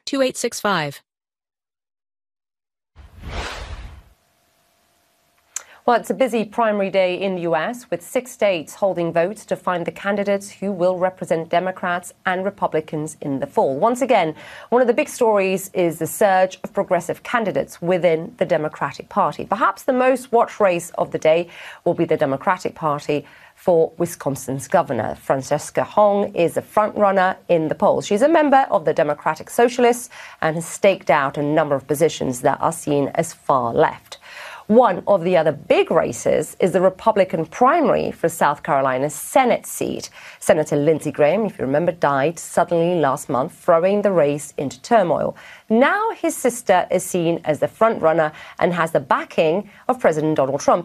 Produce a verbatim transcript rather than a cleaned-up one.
two eight six five. Well, it's a busy primary day in the U S with six states holding votes to find the candidates who will represent Democrats and Republicans in the fall. Once again, one of the big stories is the surge of progressive candidates within the Democratic Party. Perhaps the most watched race of the day will be the Democratic Party for Wisconsin's governor. Francesca Hong is a frontrunner in the polls. She's a member of the Democratic Socialists and has staked out a number of positions that are seen as far left. One of the other big races is the Republican primary for South Carolina's Senate seat. Senator Lindsey Graham, if you remember, died suddenly last month, throwing the race into turmoil. Now his sister is seen as the frontrunner and has the backing of President Donald Trump.